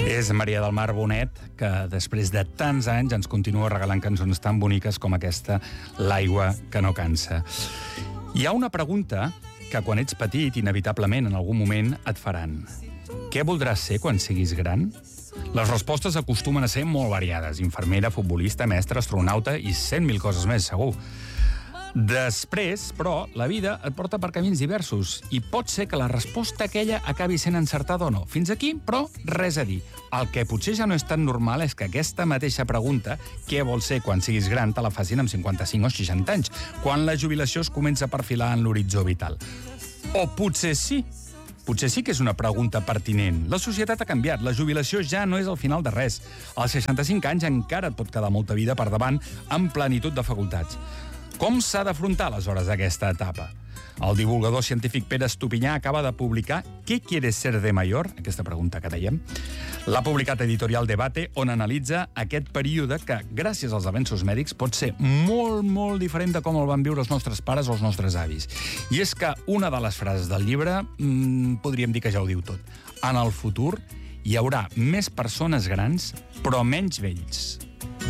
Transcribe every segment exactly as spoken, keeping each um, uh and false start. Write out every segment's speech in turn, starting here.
És Maria del Mar Bonet, que després de tants anys ens continua regalant cançons tan boniques com aquesta, L'aigua que no cansa. Hi ha una pregunta que quan ets petit, inevitablement, en algun moment, et faran. Què voldràs ser quan siguis gran? Les respostes acostumen a ser molt variades. Infermera, futbolista, mestre, astronauta i cent mil coses més, segur. Després, però, la vida et porta per camins diversos i pot ser que la resposta aquella acabi sent encertada o no. Fins aquí, però, res a dir. El que potser ja no és tan normal és que aquesta mateixa pregunta, què vols ser quan siguis gran, te la facin amb cinquanta-cinc o seixanta anys, quan la jubilació es comença a perfilar en l'horitzó vital. O potser sí. Potser sí que és una pregunta pertinent. La societat ha canviat, la jubilació ja no és el final de res. Als seixanta-cinc anys encara et pot quedar molta vida per davant amb plenitud de facultats. Com s'ha d'afrontar, aleshores, aquesta etapa? El divulgador científic Pere Estupinyà acaba de publicar ¿Qué quieres ser de mayor? Aquesta pregunta que dèiem. L'ha publicat Editorial Debate, on analitza aquest període que, gràcies als avenços mèdics, pot ser molt, molt diferent de com el van viure els nostres pares o els nostres avis. I és que una de les frases del llibre mmm, podríem dir que ja ho diu tot. En el futur hi haurà més persones grans, però menys vells.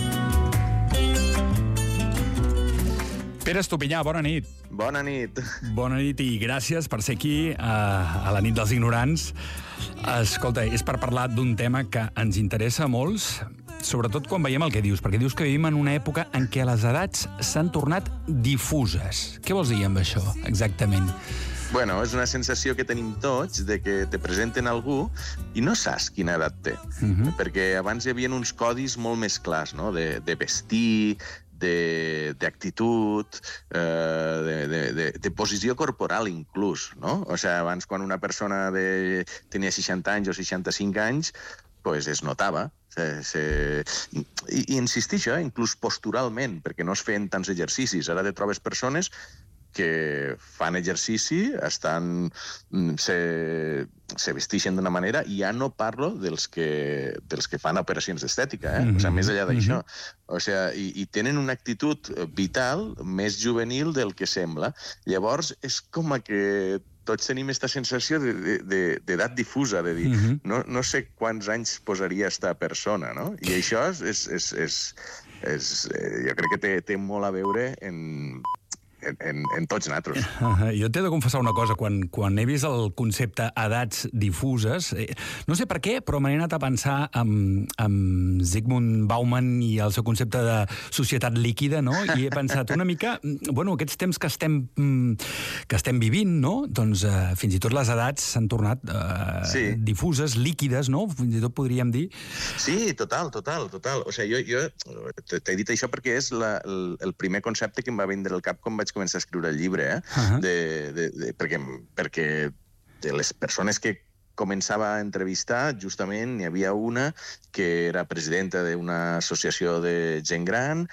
Pere Estupinyà, bona nit. Bona nit. Bona nit i gràcies per ser aquí a, a la nit dels ignorants. Escolta, és per parlar d'un tema que ens interessa a molts, sobretot quan veiem el que dius, perquè dius que vivim en una època en què les edats s'han tornat difuses. Què vols dir amb això, exactament? Bueno, és una sensació que tenim tots de que te presenten algú i no saps quina edat té. Uh-huh. Perquè abans hi havia uns codis molt més clars, no? De, de vestir, d'actitud, eh, de, de, de, de posició corporal inclús, no? O sigui, abans quan una persona de, tenia seixanta anys o seixanta-cinc anys, pues es notava. Se, se... I, I insistixo, eh? Inclús posturalment, perquè no es feien tants exercicis. Ara te trobes persones que fan exercici, estan, se, se vestixen d'una manera, i ja no parlo dels que, dels que fan operacions d'estètica, eh? Mm-hmm. O sigui, més enllà d'això. Mm-hmm. O sigui, i, i tenen una actitud vital més juvenil del que sembla. Llavors, és com que tots tenim aquesta sensació d'edat difusa, de dir, mm-hmm. no, no sé quants anys posaria esta persona, no? I això és, és, és, és, és jo crec que té, té molt a veure en... En, en, en tots nosaltres. Uh, jo t'he de confessar una cosa, quan, quan he vist el concepte edats difuses, eh, no sé per què, però m'he anat a pensar amb, amb Zygmunt Bauman i el seu concepte de societat líquida, no? I he pensat una mica, bueno, aquests temps que estem, que estem vivint, no? Doncs eh, fins i tot les edats s'han tornat eh, sí. difuses, líquides, no? Fins i tot podríem dir. Sí, total, total, total. O sigui, jo, jo t'he dit això perquè és la, el, el primer concepte que em va vindre al cap quan vaig començar a escriure el llibre, eh? Uh-huh. de, de, de, perquè, perquè de les persones que començava a entrevistar, justament n'hi havia una que era presidenta d'una associació de gent gran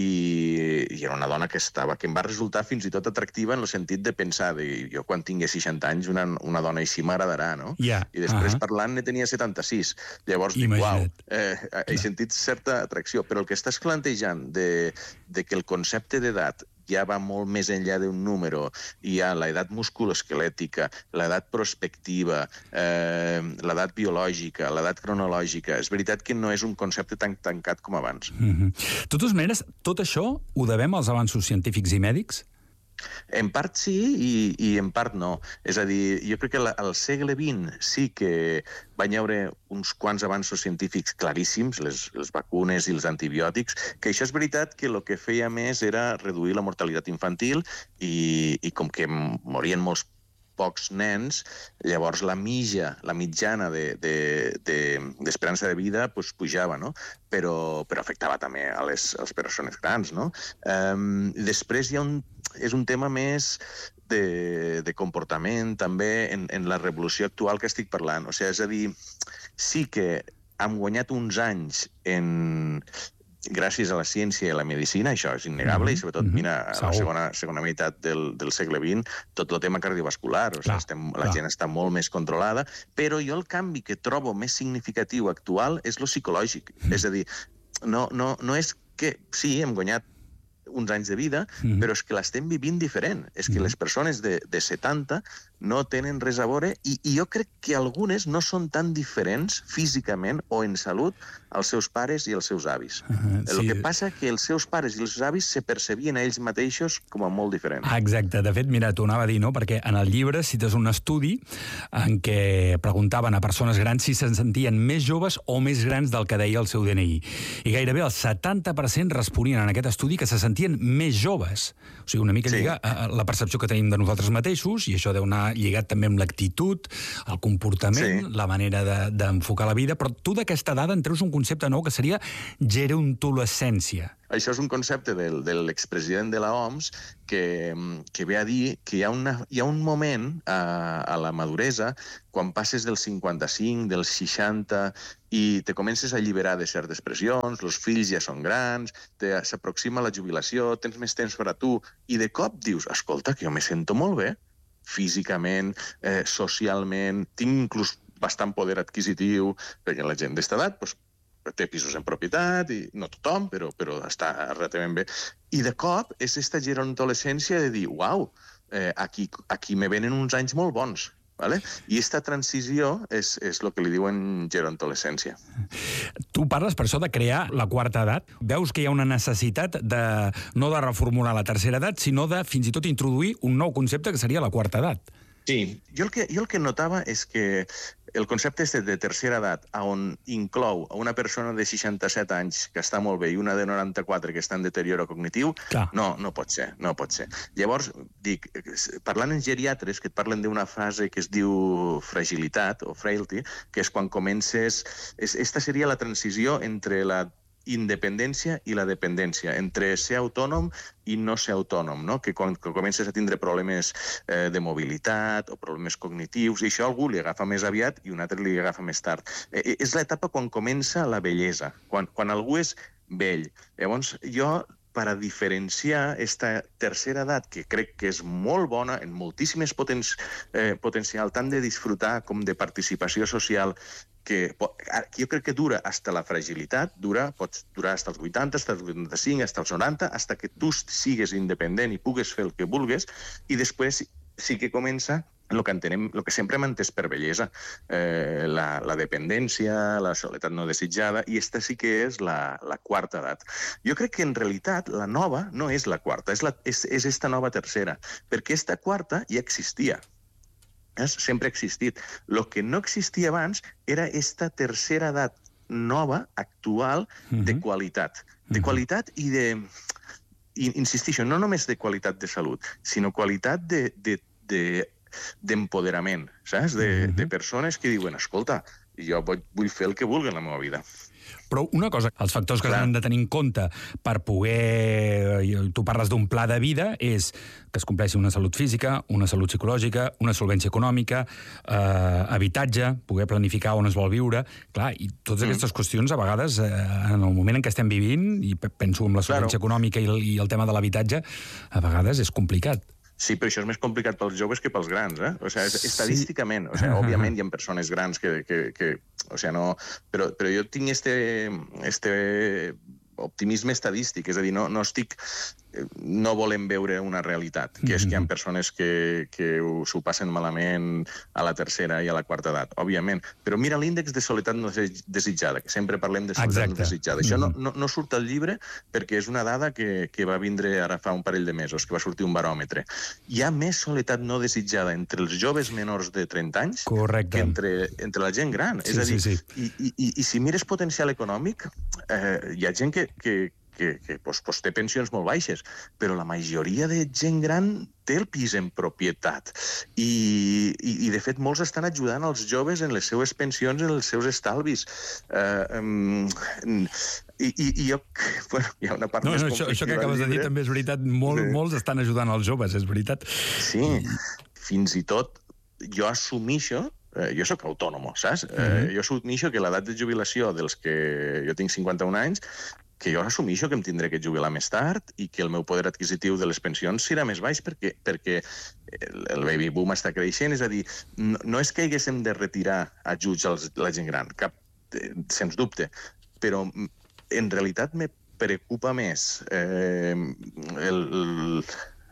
i, i era una dona que estava, que em va resultar fins i tot atractiva en el sentit de pensar, de, jo quan tingui seixanta anys una, una dona així m'agradarà, no? Yeah. I després uh-huh. parlant ne tenia setanta-sis. Llavors dic, uau, eh, he sentit certa atracció, però el que estàs plantejant de, de que el concepte d'edat ja va molt més enllà d'un número, hi ha l'edat musculoesquelètica, l'edat prospectiva, eh, l'edat biològica, l'edat cronològica. És veritat que no és un concepte tan tancat com abans. Mm-hmm. De totes maneres, tot això ho devem als avanços científics i mèdics? En part sí i, i en part no. És a dir, jo crec que la, al segle vint sí que van haure uns quants avanços científics claríssims, les, les vacunes i els antibiòtics, que això és veritat que el que feia més era reduir la mortalitat infantil i, i com que morien molts pocs nens, llavors la mitja, la mitjana d'esperança de, de, de vida pues, pujava, no? Però, però afectava també a les, a les persones grans, no? Um, després hi ha un, és un tema més de, de comportament, també, en, en la revolució actual que estic parlant. O sigui, és a dir, sí que hem guanyat uns anys en... gràcies a la ciència i a la medicina, això és innegable, mm-hmm. i sobretot, mira, a la segona, segona meitat del, del segle vint, tot el tema cardiovascular, o sigui, estem, la clar. gent està molt més controlada, però jo el canvi que trobo més significatiu actual és lo psicològic. Mm-hmm. És a dir, no, no, no és que, sí, hem guanyat uns anys de vida, mm-hmm. però és que l'estem vivint diferent. És que mm-hmm. les persones de, de setanta no tenen res a veure, i, i jo crec que algunes no són tan diferents físicament o en salut als seus pares i als seus avis. Uh-huh, sí. El que passa que els seus pares i els seus avis se percebien a ells mateixos com a molt diferents. Ah, exacte. De fet, mira, t'ho anava a dir, no? Perquè en el llibre cites un estudi en què preguntaven a persones grans si se'n sentien més joves o més grans del que deia el seu D N I. I gairebé el setanta per cent responien en aquest estudi que se sentien més joves. O sigui, una mica sí. lliga a la percepció que tenim de nosaltres mateixos, i això deu anar lligat també amb l'actitud, el comportament, sí. la manera d'enfocar de, la vida, però tu d'aquesta dada en treus un concepte nou que seria gerontolescència. Això és un concepte de, de l'expresident de la O M S que, que ve a dir que hi ha, una, hi ha un moment a, a la maduresa, quan passes dels cinquanta-cinc, dels seixanta, i te comences a alliberar de certes pressions, els fills ja són grans, s'aproxima la jubilació, tens més temps per a tu, i de cop dius, escolta, que jo me sento molt bé, físicament, eh, socialment, tinc inclús bastant poder adquisitiu, perquè la gent d'esta edat doncs, té pisos en propietat, i no tothom, però, però està relativament bé. I de cop és aquesta gerontolescència de dir, uau, eh, aquí, aquí me venen uns anys molt bons. Vale? I aquesta transició és, és el que li diuen gerontolescència. Tu parles per això de crear la quarta edat. Veus que hi ha una necessitat de, no de reformular la tercera edat, sinó de fins i tot introduir un nou concepte que seria la quarta edat. Sí, jo el que, jo el que notava és que el concepte este de tercera edat, on inclou a una persona de seixanta-set anys que està molt bé i una de noranta-quatre que està en deterioro cognitiu, Clar. no, no pot ser, no pot ser. Llavors, dic, parlant en geriatres, que et parlen d'una frase que es diu fragilitat o frailty, que és quan comences... És, esta seria la transició entre la independència i la dependència, entre ser autònom i no ser autònom, no? Que quan que comences a tindre problemes eh, de mobilitat o problemes cognitius, i això a algú li agafa més aviat i un altre li agafa més tard. Eh, és l'etapa quan comença la vellesa, quan, quan algú és vell. Llavors, jo, per a diferenciar aquesta tercera edat, que crec que és molt bona, en moltíssimes poten eh, potencial, tant de disfrutar com de participació social, que jo crec que dura hasta la fragilitat, dura, pots durar hasta els vuitanta, hasta els vuitanta-cinc, hasta els noranta, hasta que tu sigues independent i pugues fer el que vulgues, i després sí que comença el que entenem, el que sempre hem entès per bellesa, eh, la, la dependència, la soledat no desitjada, i esta sí que és la, la quarta edat. Jo crec que en realitat la nova no és la quarta, és, la, és, és esta nova tercera, perquè esta quarta ja existia. Sempre ha existit. El que no existia abans era esta tercera edat nova, actual, uh-huh. de qualitat. De uh-huh. qualitat i de... I, insistixo, no només de qualitat de salut, sinó qualitat de, de, de, d'empoderament, saps? De, uh-huh. de persones que diuen, escolta, jo vull, vull fer el que vulgui en la meva vida. Però una cosa, els factors que s'han de tenir en compte per poder... Tu parles d'un pla de vida, és que es compleixi una salut física, una salut psicològica, una solvència econòmica, eh, habitatge, poder planificar on es vol viure... Clar, i totes aquestes mm. qüestions, a vegades, eh, en el moment en què estem vivint, i penso en la solvència claro. econòmica i el, i el tema de l'habitatge, a vegades és complicat. Sí, però això és més complicat pels joves que pels grans, eh? O sigui, estadísticament, o sigui, òbviament hi ha persones grans que... que, que o sigui, no... Però, però jo tinc este, este optimisme estadístic, és a dir, no, no estic... no volem veure una realitat, que és que hi ha persones que, que s'ho passen malament a la tercera i a la quarta edat, òbviament. Però mira l'índex de soledat no desitjada, que sempre parlem de soledat Exacte. no desitjada. Això no, no, no surt al llibre perquè és una dada que, que va vindre ara fa un parell de mesos, que va sortir un baròmetre. Hi ha més soledat no desitjada entre els joves menors de trenta anys Correcte. que entre, entre la gent gran. Sí, és a dir, sí, sí. I, i, i si mires potencial econòmic, eh, hi ha gent que, que que, que pues, pues, té pensions molt baixes, però la majoria de gent gran té el pis en propietat. I, i, i de fet, molts estan ajudant els joves en les seues pensions, en els seus estalvis. Uh, um, i, i, I jo... Bueno, hi ha una part no, més no, això, això que acabes de dir també és veritat. Molt, sí. Molts estan ajudant els joves, és veritat. Sí, fins i tot jo assumixo Eh, jo sóc autònom, saps? Mm-hmm. eh, jo assumixo que l'edat de jubilació dels que... Jo tinc cinquanta-un anys, que jo assumixo que em tindré que jubilar més tard i que el meu poder adquisitiu de les pensions serà més baix perquè, perquè el, el baby boom està creixent. És a dir, no, no és que haguéssim de retirar ajuts a la gent gran, cap, sens dubte, però en realitat me preocupa més eh, el... el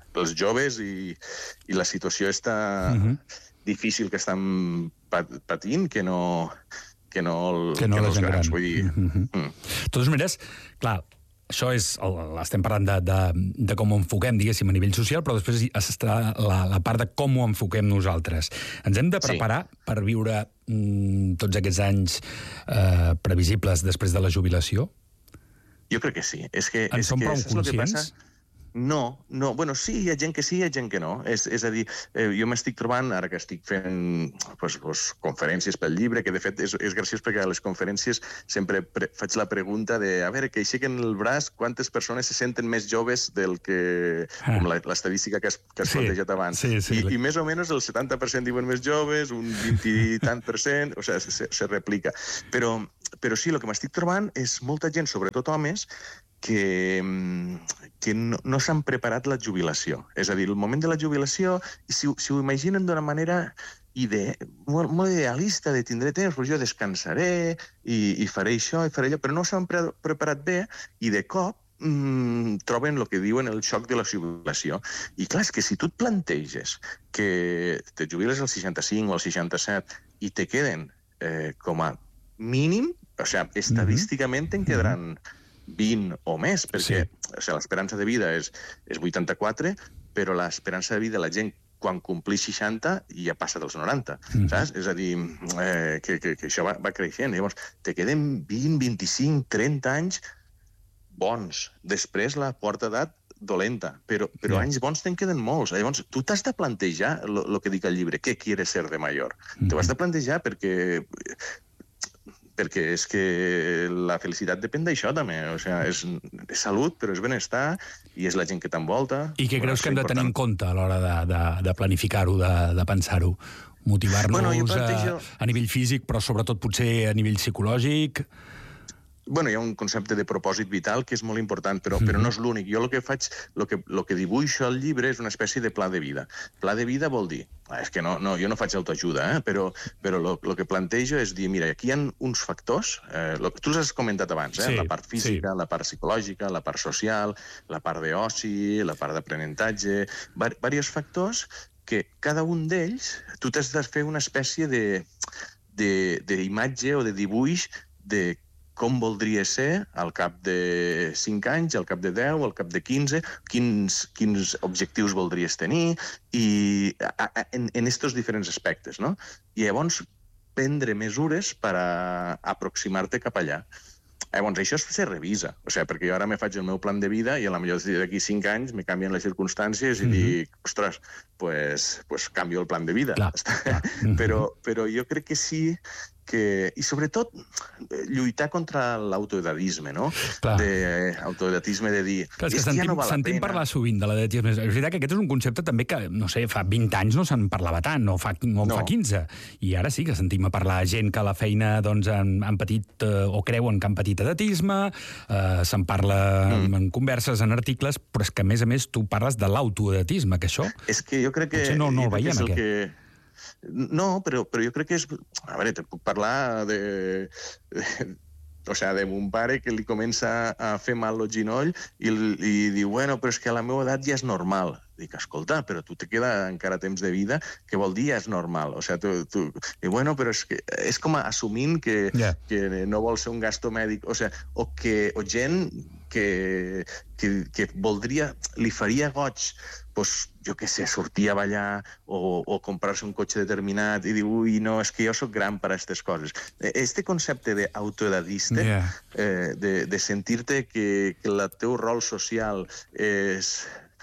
els joves i, i la situació està uh-huh. difícil que estan patint que no, que no, el, que no, que no els gent grans. Gran. Vull dir... Uh-huh. Mm. De totes maneres, clar, això és, estem parlant de, de, de com ho enfoquem, diguéssim, a nivell social, però després està la, la part de com ho enfoquem nosaltres. Ens hem de preparar sí. per viure mm, tots aquests anys eh, previsibles després de la jubilació? Jo crec que sí. És que, en és som que, prou conscients? No, no. Bueno, sí, hi ha gent que sí, hi ha gent que no. És, és a dir, eh, jo m'estic trobant, ara que estic fent pues, pues, conferències pel llibre, que de fet és, és graciós perquè a les conferències sempre pre faig la pregunta de, a veure, que aixequen el braç, quantes persones se senten més joves del que... Ah. com l'estadística que has, que has sí, plantejat abans. Sí, sí. I, I més o menys el setanta per cent diuen més joves, un vint i tant per cent, o sigui, se, se replica. Però, però sí, el que m'estic trobant és molta gent, sobretot homes, que, que no, no s'han preparat la jubilació. És a dir, el moment de la jubilació, si, si ho imaginen d'una manera ide molt, molt idealista, de tindré temps, doncs jo descansaré i, i faré això i faré allò, però no s'han pre preparat bé i de cop mmm, troben el que diuen el xoc de la jubilació. I clar, és que si tu et planteges que te jubiles als seixanta-cinc o als seixanta-set i te queden eh, com a mínim, o sigui, estadísticament te'n quedaran vint o més, perquè sí. o sigui, l'esperança de vida és, és vuitanta-quatre, però l'esperança de vida de la gent quan complís seixanta ja passa dels noranta, mm. saps? És a dir, eh, que, que, que això va, va creixent. Llavors, te queden vint, vint-i-cinc, trenta anys bons. Després la quarta edat dolenta, però, però yeah. anys bons te'n queden molts. Llavors, tu t'has de plantejar el que dic al llibre, què quieres ser de mayor? Mm. Te ho has de plantejar perquè... perquè és que la felicitat depèn d'això també, o sigui, és, és salut, però és benestar, i és la gent que t'envolta. I què creus que hem de tenir en compte a l'hora de, de, de planificar-ho, de, de pensar-ho? Motivar-nos bueno, plantejo... a, a nivell físic, però sobretot potser a nivell psicològic? Bueno, hi ha un concepte de propòsit vital que és molt important, però, mm-hmm. però no és l'únic. Jo el que faig, el que, el que dibuixo al llibre és una espècie de pla de vida. Pla de vida vol dir, és que no, no, jo no faig autoajuda, eh? però, però el que plantejo és dir, mira, aquí hi ha uns factors, eh, lo, tu els has comentat abans, eh? Sí, la part física, sí. la part psicològica, la part social, la part d'oci, la part d'aprenentatge, diversos factors que cada un d'ells tu t'has de fer una espècie d'imatge o de dibuix de com voldria ser al cap de cinc anys, al cap de deu, al cap de quinze, quins, quins objectius voldries tenir, i a, a, en, en estos diferents aspectes, no? I llavors prendre mesures per a aproximar-te cap allà. Llavors, això se revisa, o sigui, perquè jo ara me faig el meu plan de vida i a la millor d'aquí cinc anys me canvien les circumstàncies i mm-hmm. dic, ostres, pues, pues canvio el plan de vida. Clar, clar. Però, però jo crec que sí que... I sobretot lluitar contra l'autoedadisme, no? De, autoedatisme de dir... Clar, és que, és que sentim, ja no val sentim la pena. Parlar sovint de l'edatisme. És veritat que aquest és un concepte també que, no sé, fa vint anys no se'n parlava tant, o fa, no, no. fa quinze. I ara sí que sentim a parlar gent que a la feina doncs, han, han patit eh, o creuen que han patit edatisme, eh, se'n parla mm. en converses, en articles, però és que, a més a més, tu parles de l'autoedatisme, que això... És que jo crec que... Potser no, no el veiem, aquest. Que... No, però, però jo crec que és... A veure, te puc parlar de... de... O sigui, de mon pare que li comença a fer mal el ginoll i, i diu, bueno, però és que a la meva edat ja és normal. Dic, escolta, però tu te queda encara temps de vida, què vol dir ja és normal? O sigui, tu... tu... I bueno, però és que és com assumint que, yeah. que no vol ser un gasto mèdic, o sigui, o, que, o gent que, que, que voldria, li faria goig, doncs, jo què sé, sortir a ballar o, o comprar-se un cotxe determinat i dir, ui, no, és que jo sóc gran per a aquestes coses. Este concepte d'autoedadista, yeah. eh, de, de sentir-te que, que el teu rol social és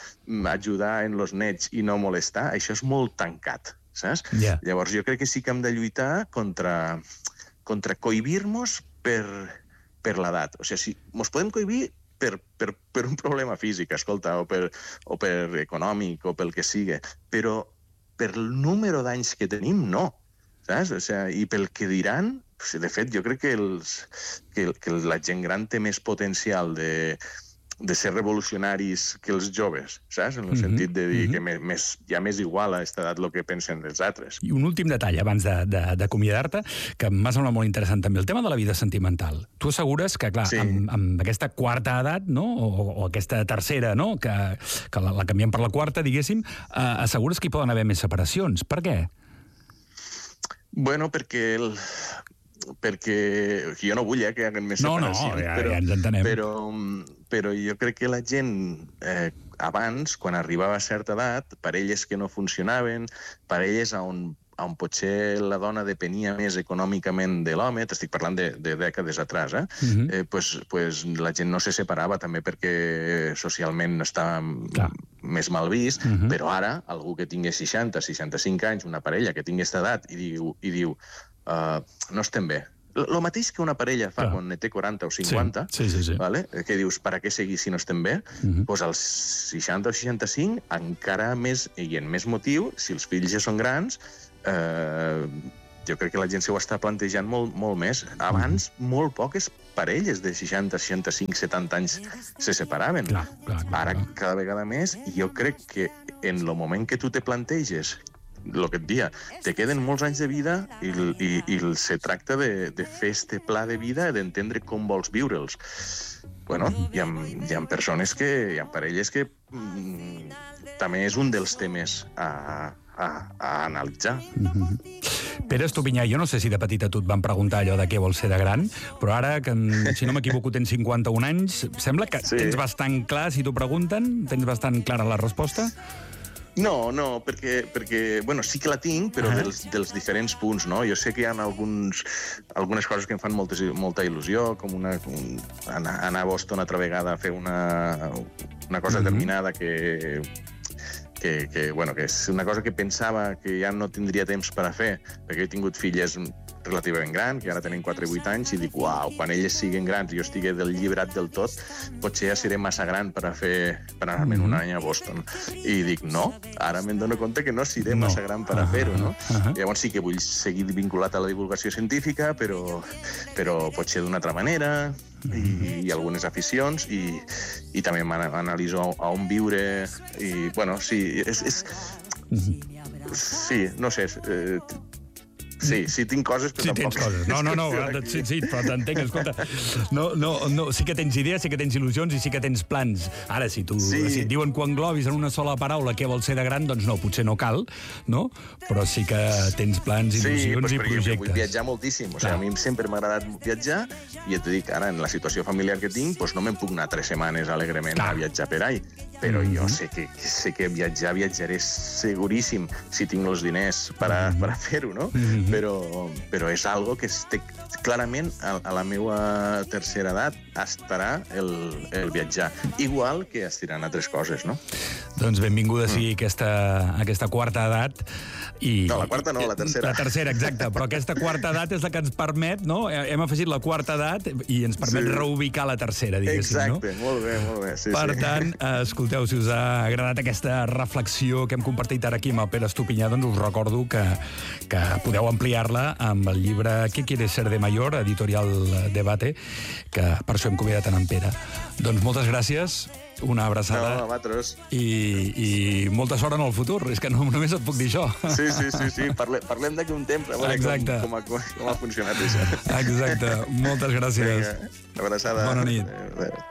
ajudar en los nets i no molestar, això és molt tancat, saps? Yeah. Llavors jo crec que sí que hem de lluitar contra, contra cohibir-nos per, per l'edat. O sigui, si mos podem cohibir per, per, per un problema físic, escolta, o per, o per econòmic, o pel que sigui, però per el número d'anys que tenim, no. Saps? O sigui, i pel que diran, de fet, jo crec que, els, que, que la gent gran té més potencial de de ser revolucionaris que els joves, saps? En el sentit de dir que més, més, ja més igual a aquesta edat el que pensen els altres. I un últim detall, abans d'acomiadar-te, que m'ha semblat molt interessant també, el tema de la vida sentimental. Tu assegures que, clar, sí. amb, amb aquesta quarta edat, no?, o, o aquesta tercera, no?, que, que la, la canviem per la quarta, diguéssim, eh, assegures que hi poden haver més separacions. Per què? Bueno, perquè... El... perquè jo no vull eh, que hi hagi més separacions, no, no, ja, però, ja ens entenem. Però, però jo crec que la gent eh, abans, quan arribava a certa edat, parelles que no funcionaven, parelles on, on potser la dona depenia més econòmicament de l'home, t'estic parlant de, de dècades atrás, eh? Uh-huh. eh, pues, pues la gent no se separava també perquè socialment estava Clar. més mal vist, uh-huh. però ara algú que tingui seixanta, seixanta-cinc anys, una parella que tingui aquesta edat i diu, i diu Uh, no estem bé. El mateix que una parella fa Clar. quan ne té quaranta o cinquanta, sí, sí, sí, sí. ¿vale? Que dius, per a què seguir si no estem bé? Uh-huh. Pues als seixanta o seixanta-cinc, encara més, i en més motiu, si els fills ja són grans, eh, jo crec que la gent s'ho està plantejant molt, molt més. Abans, uh-huh. molt poques parelles de seixanta, seixanta-cinc, setanta anys se separaven. Clar, clar, clar, Ara, clar. cada vegada més, i jo crec que en el moment que tu te planteges el que et dia, te queden molts anys de vida i, i, i se tracta de, de fer este pla de vida, d'entendre com vols viure'ls. Bueno, hi ha, hi ha persones que, hi ha parelles que mm, també és un dels temes a, a, a analitzar. Mm-hmm. Pere Estupinyà, jo no sé si de petita tu et van preguntar allò de què vols ser de gran, però ara, que si no m'equivoco tens cinquanta-un anys, sembla que sí. tens bastant clar, si t'ho pregunten, tens bastant clara la resposta? No, no, perquè, perquè bueno, sí que la tinc, però uh -huh. dels, dels diferents punts, no? Jo sé que hi ha alguns, algunes coses que em fan moltes, molta il·lusió, com una, un, anar, anar a Boston altra vegada a fer una, una cosa uh -huh. determinada que, que, que, bueno, que és una cosa que pensava que ja no tindria temps per a fer, perquè he tingut filles relativament gran, que ara tenen quatre i vuit anys, i dic, uau, quan elles siguin grans i jo estigui del llibrat del tot, potser ja seré massa gran per a fer per anar-me'n un any a Boston. I dic, no, ara me'n dono compte que no seré no. massa gran per a fer-ho, no? Uh -huh. Llavors sí que vull seguir vinculat a la divulgació científica, però, però potser d'una altra manera, i, i algunes aficions, i, i també m'analitzo a on viure, i, bueno, sí, és... és sí, no sé, eh, Sí, sí, tinc coses, però sí, tampoc... Sí, tens coses. No, no, no, sí, sí, però t'entenc, escolta. No, no, no, sí que tens idees, sí que tens il·lusions i sí que tens plans. Ara, si, tu, sí. si et diuen quan globis en una sola paraula què vols ser de gran, doncs no, potser no cal, no? Però sí que tens plans, il·lusions sí, i projectes. Sí, vull viatjar moltíssim. O sigui, a mi sempre m'ha agradat viatjar i et dic, ara, en la situació familiar que tinc, doncs no me'n puc anar tres setmanes alegrement Clar. a viatjar per ahí. Però mm-hmm. jo sé que, sé que viatjar, viatjaré seguríssim si tinc els diners per a, mm-hmm. per a fer-ho, no? Mm-hmm. Però, però és algo que estic, clarament a, a la meva tercera edat estarà el, el viatjar. Igual que estiran altres coses, no? Doncs benvinguda sigui mm. aquesta, aquesta quarta edat. I, no, la quarta no, la tercera. La tercera, exacte. Però aquesta quarta edat és la que ens permet, no? Hem afegit la quarta edat i ens permet sí. reubicar la tercera, diguéssim, exacte, no? Exacte, molt bé, molt bé. Sí, per sí. tant, escolteu, si us ha agradat aquesta reflexió que hem compartit ara aquí amb el Pere Estupinyà, doncs us recordo que, que podeu ampliar-la amb el llibre ¿Qué quiere ser de mayor?, editorial Debate, que per això hem convidat en Pere. Doncs moltes gràcies, una abraçada. No, a vosaltres. I, i molta sort en el futur. És que no, només et puc dir això. Sí, sí, sí, sí. Parle, parlem d'aquí un temps a veure com, com, ha, com ha funcionat això. Exacte. Moltes gràcies. Vinga, abraçada. Bona nit. Adéu, adéu.